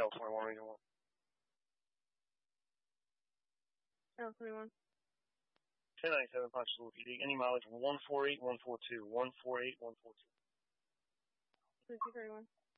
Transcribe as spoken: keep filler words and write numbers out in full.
L twenty-one, Region one. L twenty-one. ten ninety-seven, Ponchatoula P D. Any mileage one four eight one four two. one four eight one four two. two two thirty-one.